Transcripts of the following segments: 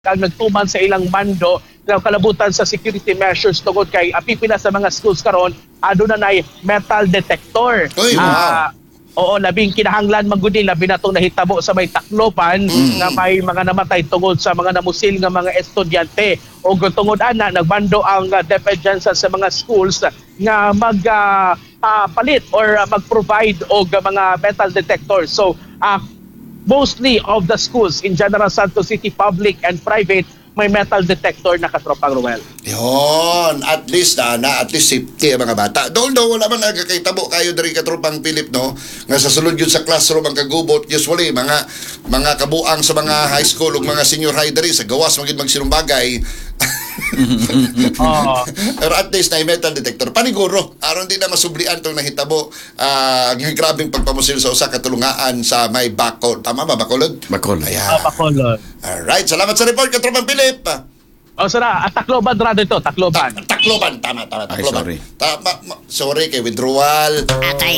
ang nagtuman sa ilang mando ng kalabutan sa security measures tungod kay apipila sa mga schools karon aduna nay metal detector. Uy, wow. Oo, labing kinahanglan magudi labi na itong nahitabo sa may Tacloban nga may mga namatay tungod sa mga namusil nga mga estudyante. O tungod ana nagbando ang DepEd sa mga schools nga magpalit or mag-provide og mga metal detectors. So mostly of the schools in General Santos City, public and private, may metal detector na katropang Ruel. Yon, at least safety ang mga bata. Although wala man nagkakitabo kayo dari katropang Philip, no, nga sa sulod yun sa classroom ang kagubot, usually mga kabuang sa mga high school ug mga senior high dari sa gawas magid magsinumbagay. Pero at least na metal detector paniguro aron di na masublian tong nahitabo ang grabeng pagpamusil sa usa ka tulungaan sa may Bacol. Tama ba, Bacolod? Bacolod. Ayan. Bacolod. Alright, salamat sa report katropang Philip. Sara, Tacloban rado ito, Tacloban. Tacloban, tama, Tacloban. sorry. Sorry kay withdrawal. Atay.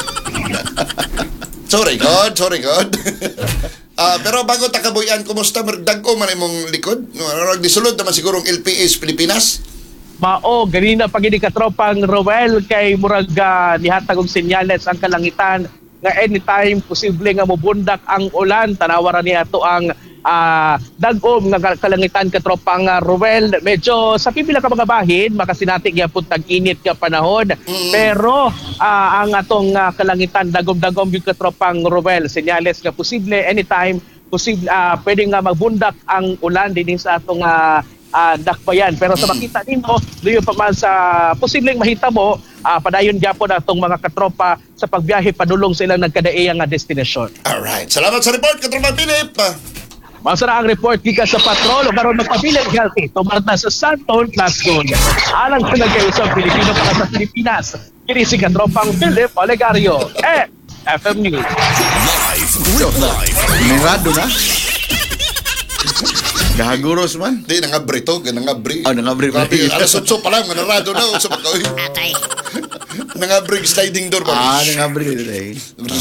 Sorry God. Pero bago takabuyan, kumusta dag-o man imong likod? Nagdisulod naman sigurong LPS Pilipinas? Mao, ganina pag ini katropang Roel kay murag nihatag og senyales ang kalangitan nga anytime posible nga mobundak ang ulan. Tanawaran niya to ang dag-om nga kalangitan katropang Roel. Medyo sa pipila ka mga bahin makasinati gyapon tag-init nga panahon. Pero ang atong kalangitan dagom-dagom yung katropang Roel. Senyales nga posible anytime posible pwede nga magbundak ang ulan din sa atong dakbayan. Pero sa makita nimo, doon pa man sa posibleng mahitabo, padayon gyapon atong mga katropa sa pagbiyahe padulong sa ilang nagkadaiyang nga destinasyon. Alright, salamat sa report katropang Philip. Masara ang report gikan sa patrol o karon magpabiling healthy tumarta sa Santon Classroom. Alang sa nagkausap Pilipino para sa Pilipinas. Kini si katropang Philip Olegario. FM News. Live. Mirado na. Gahaguros man. Di, nangabri to. Nangabri. Nangabri. Grabe, alas 8 pa lang, manarado na. Atay. Nangabri sliding door ba? Nangabri today.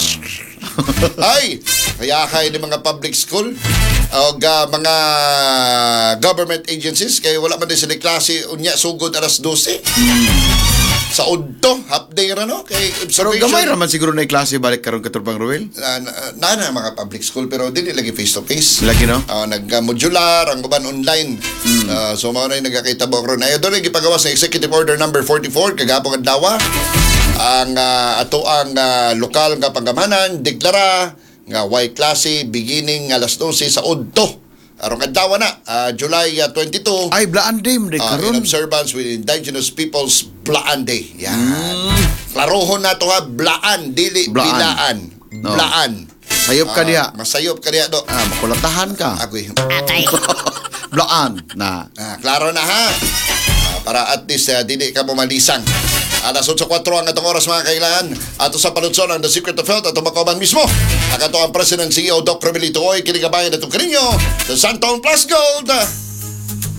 Ay, kaya ni mga public school o mga government agencies kaya wala man din sila klase unya sugod alas 12. Sa udto, half day ra no kay Pero observation. gamay raman siguro na yung klase balik karon katropang Ruel. Na mga public school pero dili lagi face to face. Lagi no? Nag-modular ang uban online. So mao na nagakitabo ron. Ayo dili gipagawas sa Executive Order number 44 kagapon adlaw. Ang ato ang lokal nga panggamanan deklara nga way klase beginning alas 12 sa udto. Arong adlaw na July 22. Ay, Blaan Day mo In karon. observance with Indigenous Peoples Blaan Day. Yan. Klarohon na to ha, Blaan, dili Blaan. Bilaan. No. Blaan. Sayop ka diha. Masayop ka diha do. Makulatahan ka. Agoy. Atay. Blaan na. Klaro na ha. Para at least dili ka mumalisang. Alas 8:04 ang atong oras mga kailangan. Ato sa palutson ang The Secret of Health at makaban mismo. Ang ato ang President CEO Doc Romelito Oy, kinigabayan at kaninyo sa Santon Plus Gold.